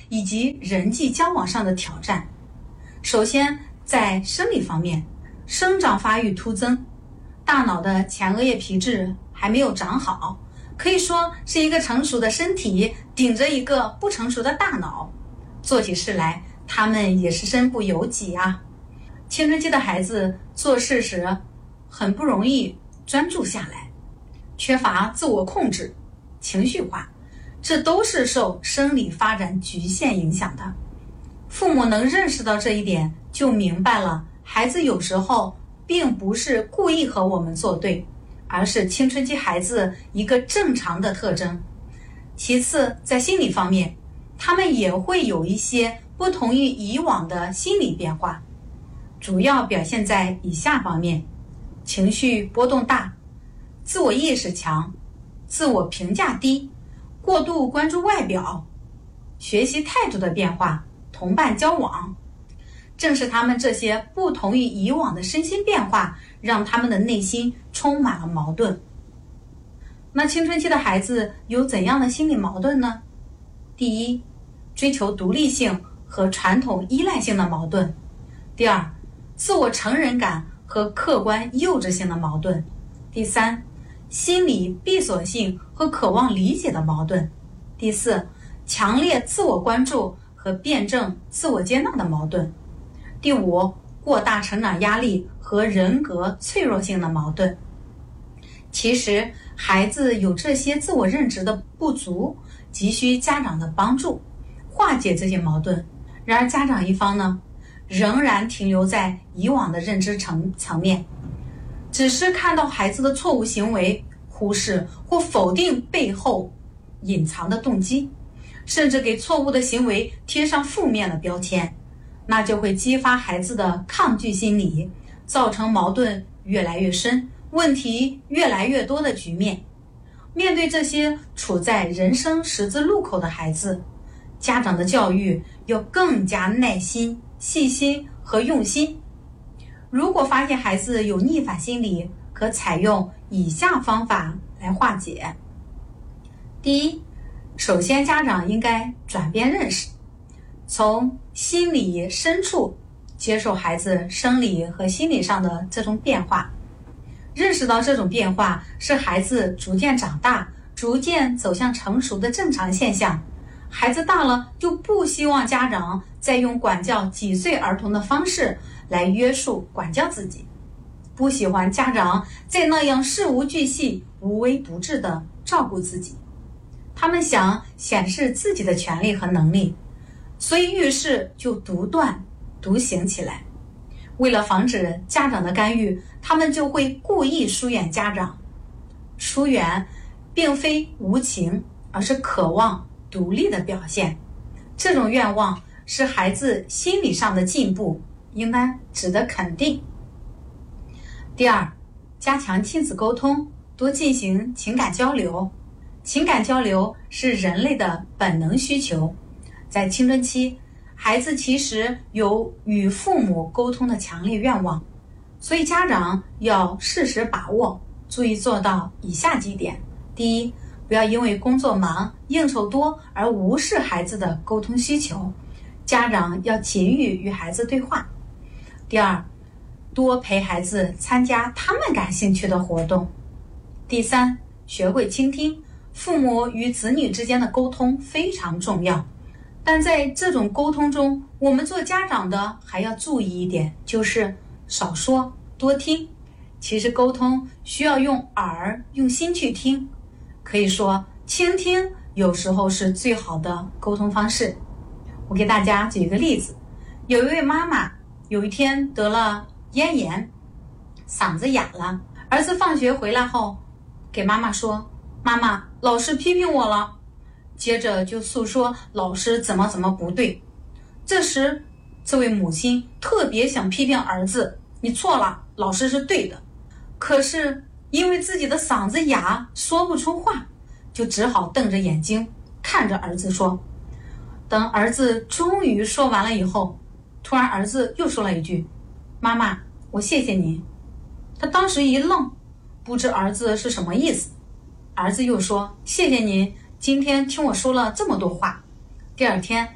以及人际交往上的挑战。首先，在生理方面，生长发育突增，大脑的前额叶皮质还没有长好，可以说是一个成熟的身体顶着一个不成熟的大脑，做起事来他们也是身不由己啊。青春期的孩子做事时很不容易专注下来，缺乏自我控制，情绪化，这都是受生理发展局限影响的。父母能认识到这一点，就明白了孩子有时候并不是故意和我们作对，而是青春期孩子一个正常的特征。其次，在心理方面，他们也会有一些不同于以往的心理变化，主要表现在以下方面：情绪波动大，自我意识强，自我评价低，过度关注外表，学习态度的变化，同伴交往。正是他们这些不同于以往的身心变化，让他们的内心充满了矛盾。那青春期的孩子有怎样的心理矛盾呢？第一，追求独立性和传统依赖性的矛盾；第二，自我成人感和客观幼稚性的矛盾；第三，心理闭锁性和渴望理解的矛盾；第四，强烈自我关注和辩证自我接纳的矛盾；第五，过大成长压力和人格脆弱性的矛盾。其实孩子有这些自我认知的不足，急需家长的帮助化解这些矛盾。然而家长一方呢，仍然停留在以往的认知层面，只是看到孩子的错误行为，忽视或否定背后隐藏的动机，甚至给错误的行为贴上负面的标签，那就会激发孩子的抗拒心理，造成矛盾越来越深，问题越来越多的局面。面对这些处在人生十字路口的孩子，家长的教育要更加耐心、细心和用心。如果发现孩子有逆反心理，可采用以下方法来化解。第一，首先家长应该转变认识，从心理深处接受孩子生理和心理上的这种变化，认识到这种变化是孩子逐渐长大、逐渐走向成熟的正常现象。孩子大了就不希望家长再用管教几岁儿童的方式来约束管教自己，不喜欢家长再那样事无巨细、无微不至地照顾自己。他们想显示自己的权利和能力，所以遇事就独断独行起来。为了防止家长的干预，他们就会故意疏远家长。疏远并非无情，而是渴望独立的表现。这种愿望是孩子心理上的进步，应该值得肯定。第二，加强亲子沟通，多进行情感交流。情感交流是人类的本能需求，在青春期，孩子其实有与父母沟通的强烈愿望，所以家长要适时把握，注意做到以下几点。第一，不要因为工作忙、应酬多而无视孩子的沟通需求，家长要勤于与孩子对话。第二，多陪孩子参加他们感兴趣的活动。第三，学会倾听。父母与子女之间的沟通非常重要，但在这种沟通中，我们做家长的还要注意一点，就是少说多听。其实沟通需要用耳用心去听，可以说倾听有时候是最好的沟通方式。我给大家举一个例子，有一位妈妈有一天得了咽炎，嗓子哑了，儿子放学回来后给妈妈说，妈妈，老师批评我了，接着就诉说老师怎么不对。这时这位母亲特别想批评儿子，你错了，老师是对的。可是因为自己的嗓子哑，说不出话，就只好瞪着眼睛看着儿子说。等儿子终于说完了以后，突然儿子又说了一句，妈妈，我谢谢您。他当时一愣，不知儿子是什么意思。儿子又说，谢谢您今天听我说了这么多话。第二天